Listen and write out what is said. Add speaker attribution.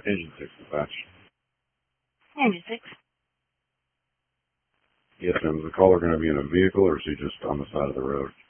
Speaker 1: Engine 6 dispatch.
Speaker 2: Engine 6.
Speaker 1: Yes, ma'am. Is the caller going to be in a vehicle or is he just on the side of the road?